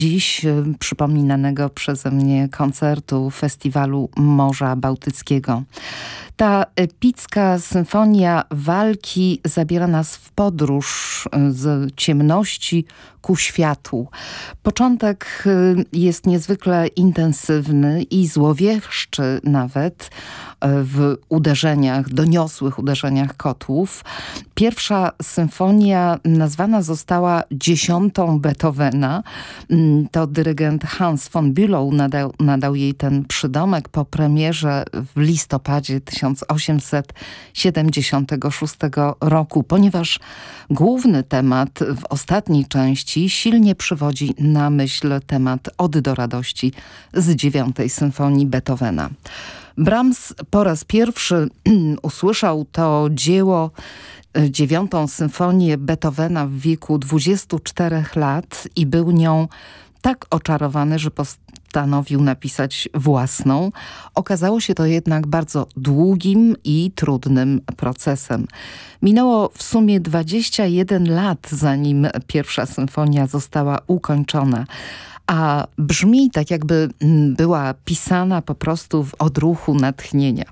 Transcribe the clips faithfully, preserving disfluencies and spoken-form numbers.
dziś y, przypominanego przeze mnie koncertu Festiwalu Morza Bałtyckiego. Ta epicka symfonia walki zabiera nas w podróż z ciemności ku światłu. Początek jest niezwykle intensywny i złowieszczy nawet w uderzeniach, doniosłych uderzeniach kotłów. Pierwsza symfonia nazwana została dziesiątą Beethovena. To dyrygent Hans von Bülow nadał, nadał jej ten przydomek po premierze w listopadzie tysiąc osiemset siedemdziesiątego szóstego roku, ponieważ główny temat w ostatniej części silnie przywodzi na myśl temat Ody do radości z dziewiątej symfonii Beethovena. Brahms po raz pierwszy usłyszał to dzieło, dziewiątą symfonię Beethovena w wieku dwudziestu czterech lat i był nią tak oczarowany, że postanowił napisać własną. Okazało się to jednak bardzo długim i trudnym procesem. Minęło w sumie dwadzieścia jeden lat, zanim pierwsza symfonia została ukończona, a brzmi tak, jakby była pisana po prostu w odruchu natchnienia.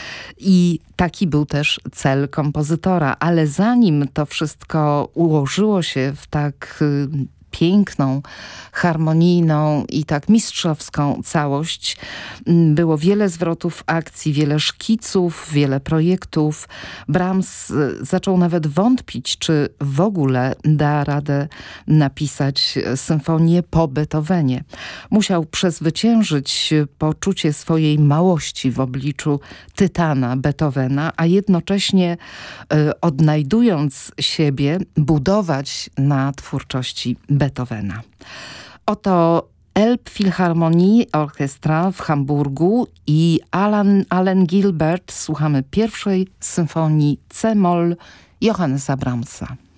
I taki był też cel kompozytora, ale zanim to wszystko ułożyło się w tak piękną, harmonijną i tak mistrzowską całość. Było wiele zwrotów akcji, wiele szkiców, wiele projektów. Brahms zaczął nawet wątpić, czy w ogóle da radę napisać symfonię po Beethovenie. Musiał przezwyciężyć poczucie swojej małości w obliczu tytana Beethovena, a jednocześnie y, odnajdując siebie, budować na twórczości Beethovena. Oto Elbphilharmonie Orchestra w Hamburgu i Alan, Allen Gilbert. Słuchamy pierwszej symfonii C-moll Johannesa Brahmsa.